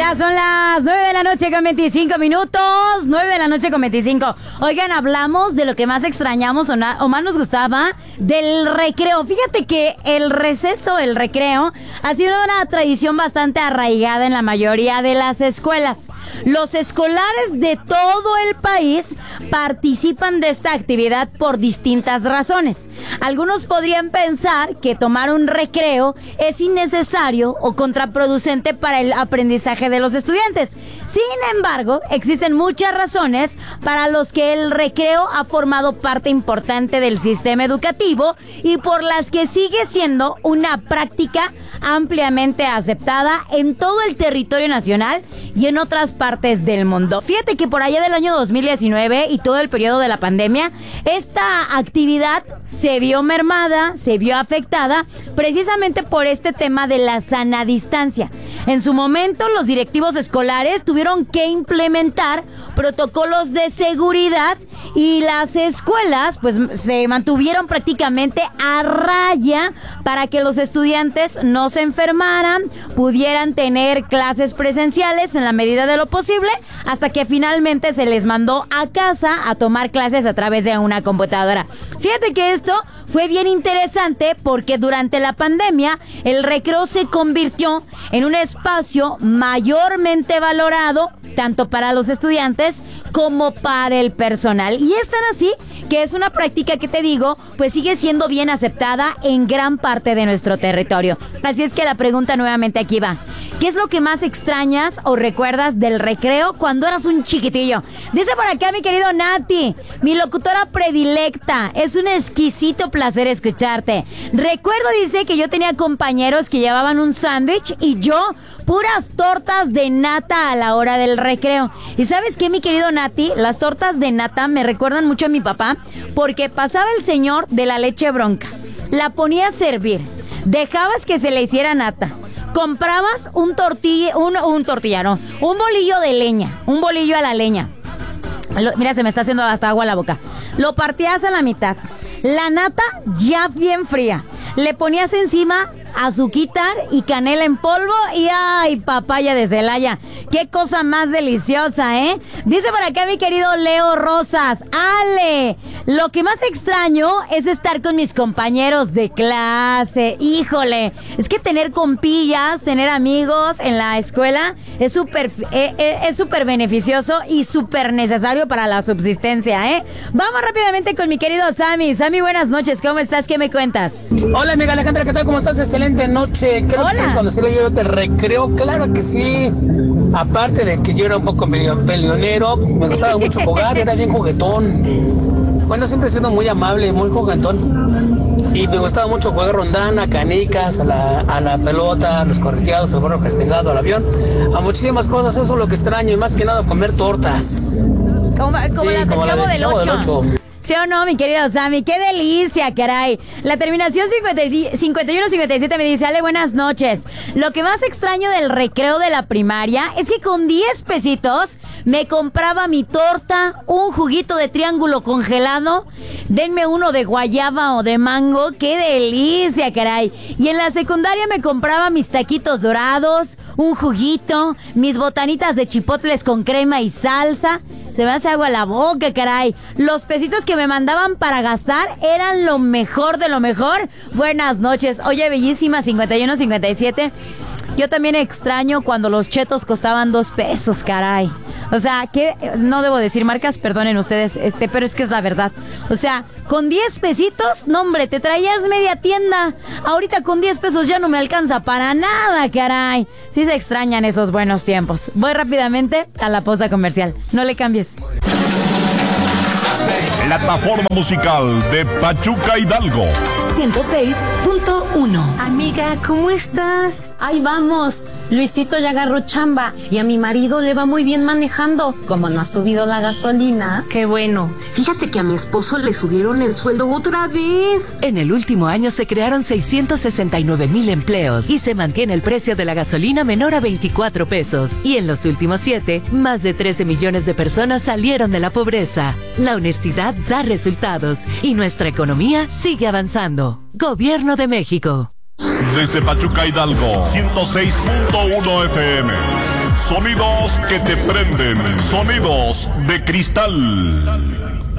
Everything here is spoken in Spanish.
Ya son las 9:25 a.m. 9:25 a.m. Oigan, hablamos de lo que más extrañamos o más nos gustaba del recreo. Fíjate que el receso, el recreo, ha sido una tradición bastante arraigada en la mayoría de las escuelas. Los escolares de todo el país participan de esta actividad por distintas razones. Algunos podrían pensar que tomar un recreo es innecesario o contraproducente para el aprendizaje de los estudiantes. Sin embargo, existen muchas razones para los que el recreo ha formado parte importante del sistema educativo y por las que sigue siendo una práctica ampliamente aceptada en todo el territorio nacional y en otras partes del mundo. Fíjate que por allá del año 2019 y todo el periodo de la pandemia, esta actividad se vio mermada, se vio afectada precisamente por este tema de la sana distancia. En su momento, los directivos escolares tuvieron que implementar protocolos de seguridad y las escuelas pues se mantuvieron prácticamente a raya para que los estudiantes no se enfermaran, pudieran tener clases presenciales en la medida de lo posible, hasta que finalmente se les mandó a casa a tomar clases a través de una computadora. Fíjate que esto fue bien interesante porque durante la pandemia el recreo se convirtió en un espacio mayormente valorado tanto para los estudiantes como para el personal. Y es tan así que es una práctica que te digo, pues sigue siendo bien aceptada en gran parte de nuestro territorio. Así es que la pregunta nuevamente aquí va. ¿Qué es lo que más extrañas o recuerdas del recreo cuando eras un chiquitillo? Dice por acá mi querido Nati, mi locutora predilecta. Es un exquisito placer escucharte. Recuerdo, dice, que yo tenía compañeros que llevaban un sándwich y yo puras tortas de nata a la hora del recreo. ¿Y sabes qué, mi querido Nati? Las tortas de nata me recuerdan mucho a mi papá porque pasaba el señor de la leche bronca, la ponía a servir, dejabas que se le hiciera nata, comprabas un bolillo de leña, un bolillo a la leña. Mira, se me está haciendo hasta agua a la boca. Lo partías a la mitad, la nata ya bien fría, le ponías encima azuquitar y canela en polvo y ¡ay, papaya de Celaya! ¡Qué cosa más deliciosa, eh! Dice por acá mi querido Leo Rosas, ¡ale! Lo que más extraño es estar con mis compañeros de clase. ¡Híjole! Es que tener compillas, tener amigos en la escuela es súper beneficioso y súper necesario para la subsistencia, ¿eh? Vamos rápidamente con mi querido Sammy. Sammy, buenas noches. ¿Cómo estás? ¿Qué me cuentas? Hola, amiga Alejandra. ¿Qué tal? ¿Cómo estás? Excelente noche. Creo que cuando se le yo te recreo, claro que sí. Aparte de que yo era un poco medio peleonero, me gustaba mucho jugar, era bien juguetón. Bueno, siempre he sido muy amable, muy juguetón. Y me gustaba mucho jugar rondana, canicas, a la pelota, a los correteados, al burro castigado, al avión, a muchísimas cosas. Eso es lo que extraño y más que nada comer tortas. Como las del Chavo del Ocho. ¿Sí o no, mi querido Sammy? ¡Qué delicia, caray! La terminación 5157 me dice, Ale, buenas noches. Lo que más extraño del recreo de la primaria es que con 10 pesitos me compraba mi torta, un juguito de triángulo congelado, denme uno de guayaba o de mango. ¡Qué delicia, caray! Y en la secundaria me compraba mis taquitos dorados, un juguito, mis botanitas de chipotles con crema y salsa. Se me hace agua la boca, caray. Los pesitos que me mandaban para gastar eran lo mejor de lo mejor. Buenas noches. Oye, bellísima 5157. Yo también extraño cuando los chetos costaban 2 pesos, caray. O sea, que no debo decir marcas, perdonen ustedes, pero es que es la verdad. O sea, con 10 pesitos, no hombre, te traías media tienda. Ahorita con 10 pesos ya no me alcanza para nada, caray. Sí se extrañan esos buenos tiempos. Voy rápidamente a la pausa comercial. No le cambies. Plataforma musical de Pachuca Hidalgo. 106.1. Amiga, ¿cómo estás? Ahí vamos. Luisito ya agarró chamba y a mi marido le va muy bien manejando. Como no ha subido la gasolina. Qué bueno. Fíjate que a mi esposo le subieron el sueldo otra vez. En el último año se crearon 669,000 empleos y se mantiene el precio de la gasolina menor a 24 pesos. Y en los últimos 7, más de 13 millones de personas salieron de la pobreza. La honestidad da resultados y nuestra economía sigue avanzando. Gobierno de México. Desde Pachuca Hidalgo, 106.1 FM. Sonidos que te prenden. Sonidos de cristal.